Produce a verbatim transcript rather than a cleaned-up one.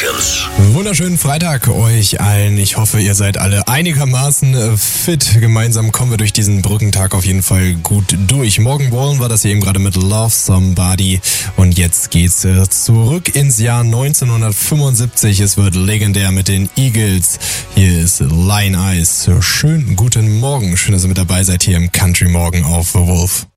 Sessions. Wunderschönen Freitag euch allen. Ich hoffe, ihr seid alle einigermaßen fit. Gemeinsam kommen wir durch diesen Brückentag auf jeden Fall gut durch. Morgan Wallen war das hier eben gerade mit Love Somebody. Und jetzt geht's zurück ins Jahr neunzehnhundertfünfundsiebzig. Es wird legendär mit den Eagles. Hier ist Lion Eyes. Schönen guten Morgen. Schön, dass ihr mit dabei seid hier im Country Morgen auf The Wolf.